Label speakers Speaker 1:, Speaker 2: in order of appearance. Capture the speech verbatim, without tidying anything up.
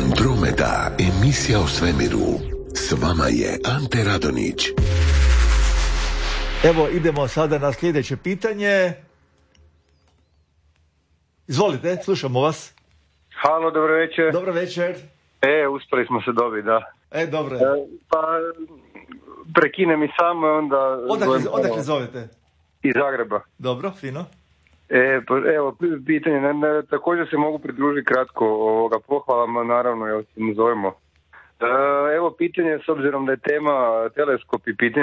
Speaker 1: Andromeda, emisija o svemiru. S vama je Ante Radonić.
Speaker 2: Evo, idemo sada na sljedeće pitanje. Izvolite, slušamo vas.
Speaker 3: Halo, dobro večer.
Speaker 2: Dobro večer.
Speaker 3: E, uspjeli smo se dobiti, da.
Speaker 2: E, dobro.
Speaker 3: E, pa, prekine mi samo, onda...
Speaker 2: Odakle, odakle zovete?
Speaker 3: Iz Zagreba.
Speaker 2: Dobro, fino.
Speaker 3: E, pa, evo, pitanje, ne, ne, također se mogu pridružiti kratko ovoga pohvalama, naravno, evo se mu zovemo. E, evo pitanje, s obzirom da je tema teleskop i pitanje